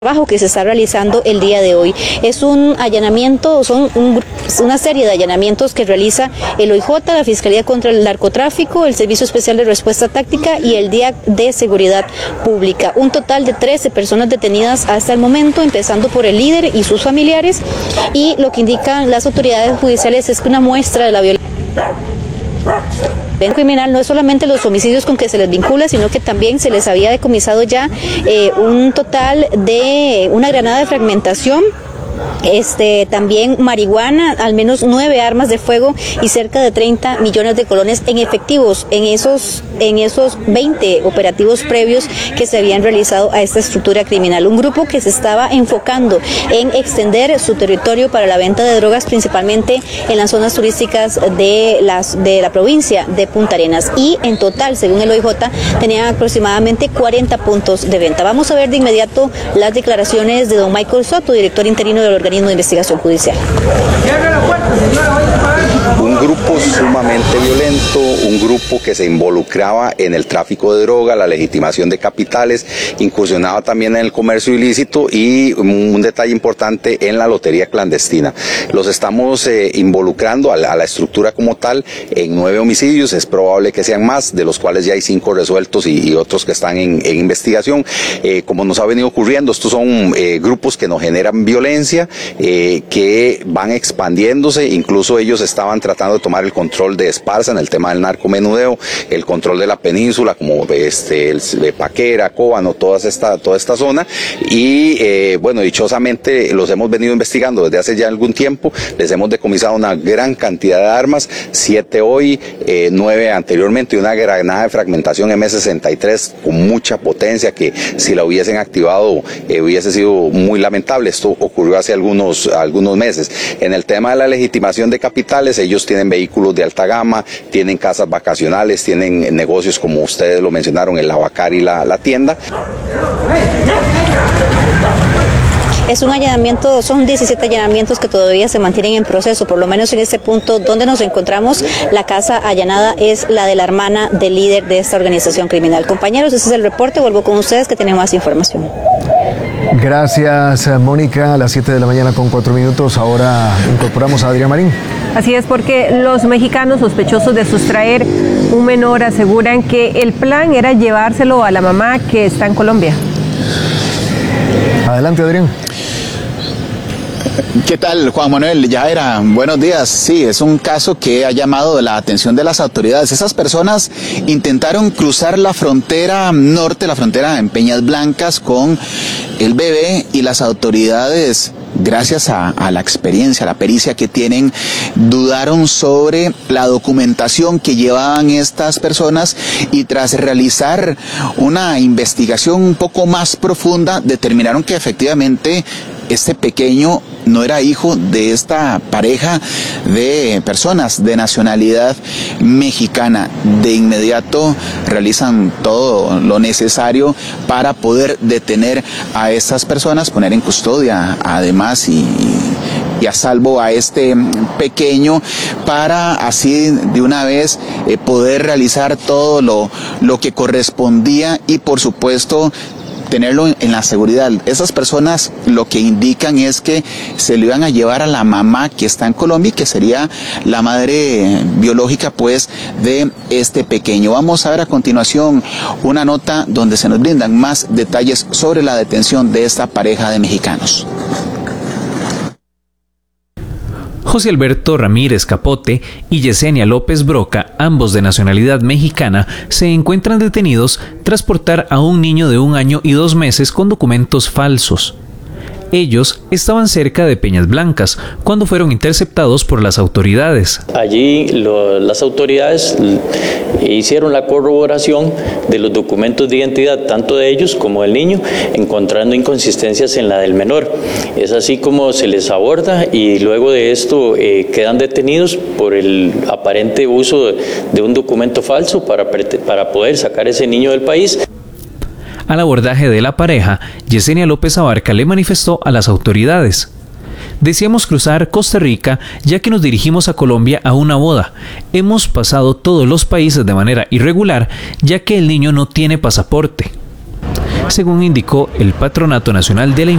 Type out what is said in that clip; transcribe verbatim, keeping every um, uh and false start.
trabajo que se está realizando el día de hoy. Es un allanamiento, son un, una serie de allanamientos que realiza el O I J, la Fiscalía contra el Narcotráfico, el Servicio Especial de Respuesta Táctica y el D I A C de Seguridad Pública. Un total de trece personas detenidas hasta el momento, empezando por el líder y sus familiares, y lo que indican las autoridades judiciales es que una muestra de la violencia criminal no es solamente los homicidios con que se les vincula, sino que también se les había decomisado ya eh, un total de una granada de fragmentación, este también marihuana, al menos nueve armas de fuego y cerca de treinta millones de colones en efectivos en esos en esos veinte operativos previos que se habían realizado a esta estructura criminal. Un grupo que se estaba enfocando en extender su territorio para la venta de drogas, principalmente en las zonas turísticas de las de la provincia de Punta Arenas, y en total, según el O I J, tenían aproximadamente cuarenta puntos de venta. Vamos a ver de inmediato las declaraciones de don Michael Soto, director interino del organismo de investigación judicial. Un grupo sumamente violento, un grupo que se involucraba en el tráfico de droga, la legitimación de capitales, incursionaba también en el comercio ilícito y un detalle importante en la lotería clandestina. Los estamos eh, involucrando a la, a la estructura como tal en nueve homicidios, es probable que sean más, de los cuales ya hay cinco resueltos y, y otros que están en, en investigación. Eh, como nos ha venido ocurriendo, estos son eh, grupos que nos generan violencia, eh, que van expandiéndose, incluso ellos estaban tratando de tomar el control de Esparza en el tema del narcomenudeo, el control de la península, como este, el, de Paquera, Cóbano, toda esta, toda esta zona, y eh, bueno, dichosamente los hemos venido investigando desde hace ya algún tiempo, les hemos decomisado una gran cantidad de armas, siete hoy, eh, nueve anteriormente, y una granada de fragmentación eme sesenta y tres con mucha potencia que si la hubiesen activado eh, hubiese sido muy lamentable. Esto ocurrió hace algunos, algunos meses. En el tema de la legitimación de capitales, ellos tienen vehículos de alta gama, tienen casas vacacionales, tienen negocios como ustedes lo mencionaron, el Lavacar y la, la tienda. Es un allanamiento, son diecisiete allanamientos que todavía se mantienen en proceso, por lo menos en este punto donde nos encontramos. La casa allanada es la de la hermana del líder de esta organización criminal. Compañeros, ese es el reporte, vuelvo con ustedes que tienen más información. Gracias, Mónica. A las siete de la mañana con cuatro minutos, ahora incorporamos a Adrián Marín. Así es, porque los mexicanos sospechosos de sustraer un menor aseguran que el plan era llevárselo a la mamá que está en Colombia. Adelante, Adrián. ¿Qué tal, Juan Manuel? Ya era, buenos días. Sí, es un caso que ha llamado la atención de las autoridades. Esas personas intentaron cruzar la frontera norte, la frontera en Peñas Blancas, con el bebé, y las autoridades, gracias a, a la experiencia, a la pericia que tienen, dudaron sobre la documentación que llevaban estas personas, y tras realizar una investigación un poco más profunda, determinaron que efectivamente este pequeño no era hijo de esta pareja de personas de nacionalidad mexicana. De inmediato realizan todo lo necesario para poder detener a estas personas, poner en custodia además y, y a salvo a este pequeño, para así de una vez eh, poder realizar todo lo, lo que correspondía y por supuesto tenerlo en la seguridad. Esas personas lo que indican es que se lo iban a llevar a la mamá que está en Colombia y que sería la madre biológica pues de este pequeño. Vamos a ver a continuación una nota donde se nos brindan más detalles sobre la detención de esta pareja de mexicanos. José Alberto Ramírez Capote y Yesenia López Broca, ambos de nacionalidad mexicana, se encuentran detenidos tras portar a un niño de un año y dos meses con documentos falsos. Ellos estaban cerca de Peñas Blancas cuando fueron interceptados por las autoridades. Allí lo, las autoridades hicieron la corroboración de los documentos de identidad, tanto de ellos como del niño, encontrando inconsistencias en la del menor. Es así como se les aborda y luego de esto eh, quedan detenidos por el aparente uso de, de un documento falso para, para poder sacar ese niño del país. Al abordaje de la pareja, Yesenia López Abarca le manifestó a las autoridades: deseamos cruzar Costa Rica ya que nos dirigimos a Colombia a una boda. Hemos pasado todos los países de manera irregular ya que el niño no tiene pasaporte. Según indicó el Patronato Nacional de la